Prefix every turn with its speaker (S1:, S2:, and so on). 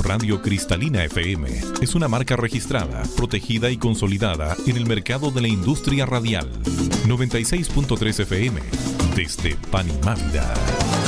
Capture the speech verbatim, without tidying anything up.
S1: Radio Cristalina F M es una marca registrada, protegida y consolidada en el mercado de la industria radial. noventa y seis punto tres F M desde Panimávida.